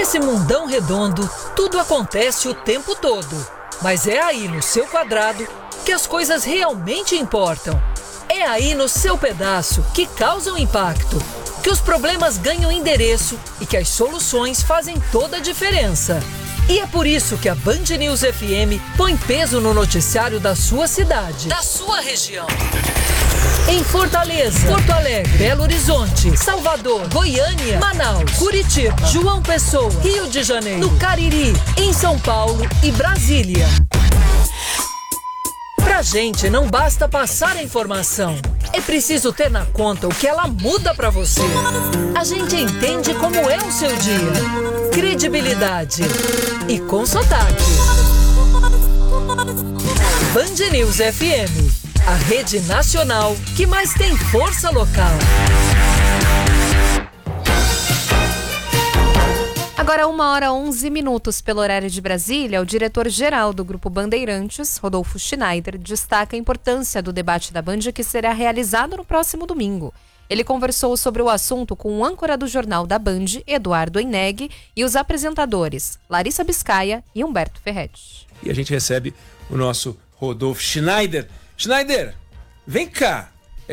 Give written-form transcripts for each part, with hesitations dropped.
Nesse mundão redondo, tudo acontece o tempo todo. Mas é aí no seu quadrado que as coisas realmente importam. É aí no seu pedaço que causam impacto, que os problemas ganham endereço e que as soluções fazem toda a diferença. E é por isso que a Band News FM põe peso no noticiário da sua cidade, da sua região. Em Fortaleza, Porto Alegre, Belo Horizonte, Salvador, Goiânia, Manaus, Curitiba, João Pessoa, Rio de Janeiro, no Cariri, em São Paulo e Brasília. Pra gente não basta passar a informação, é preciso ter na conta o que ela muda pra você. A gente entende como é o seu dia. Credibilidade e com sotaque. Band News FM. A rede nacional que mais tem força local. Agora 1h11 pelo horário de Brasília, o diretor-geral do Grupo Bandeirantes, Rodolfo Schneider, destaca a importância do debate da Band que será realizado no próximo domingo. Ele conversou sobre o assunto com o âncora do Jornal da Band, Eduardo Eneg, e os apresentadores Larissa Biscaia e Humberto Ferretti. E a gente recebe o nosso Rodolfo Schneider. Schneider, vem cá,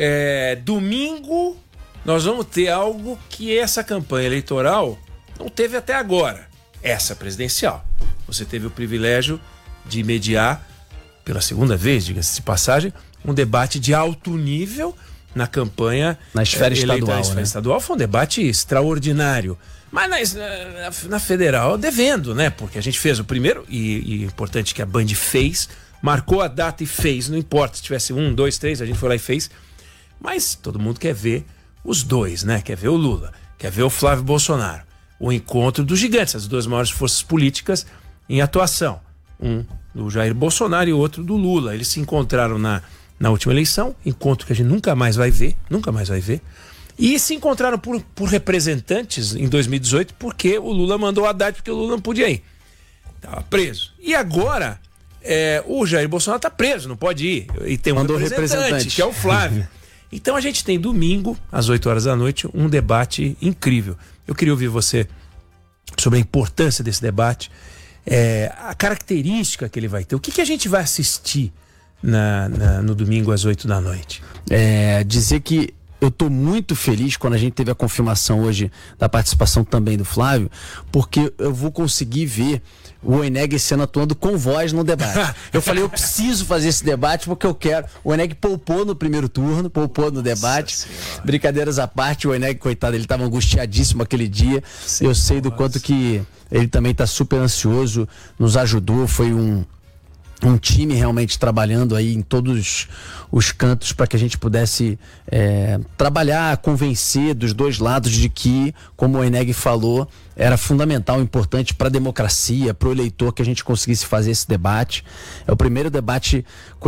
domingo nós vamos ter algo que essa campanha eleitoral não teve até agora, essa presidencial. Você teve o privilégio de mediar, pela segunda vez, diga-se de passagem, um debate de alto nível na campanha na esfera estadual. Na esfera estadual foi um debate extraordinário. Mas na federal, devendo, né? Porque a gente fez o primeiro, e importante que a Band fez, marcou a data e fez, não importa se tivesse 1, 2, 3, a gente foi lá e fez. Mas todo mundo quer ver os dois, né? Quer ver o Lula, quer ver o Flávio Bolsonaro. O encontro dos gigantes, as duas maiores forças políticas em atuação. Um do Jair Bolsonaro e o outro do Lula. Eles se encontraram na última eleição, encontro que a gente nunca mais vai ver. E se encontraram por representantes em 2018 porque o Lula mandou o Haddad, porque o Lula não podia ir. Estava preso. E agora... o Jair Bolsonaro está preso, não pode ir. E tem um representante, que é o Flávio. Então a gente tem domingo, às 8 horas da noite, um debate incrível. Eu queria ouvir você sobre a importância desse debate, a característica que ele vai ter. O que a gente vai assistir no domingo às 8 da noite? Dizer que eu estou muito feliz quando a gente teve a confirmação hoje da participação também do Flávio, porque eu vou conseguir ver o Eneg sendo atuando com voz no debate. Eu falei, eu preciso fazer esse debate porque eu quero. O Eneg poupou no primeiro turno, poupou no debate. Brincadeiras à parte, o Eneg, coitado, ele estava angustiadíssimo aquele dia. Eu sei do quanto que ele também está super ansioso, nos ajudou, foi um time realmente trabalhando aí em todos os cantos para que a gente pudesse trabalhar, convencer dos dois lados de que, como o Eneg falou, era fundamental, importante para a democracia, para o eleitor que a gente conseguisse fazer esse debate. É o primeiro debate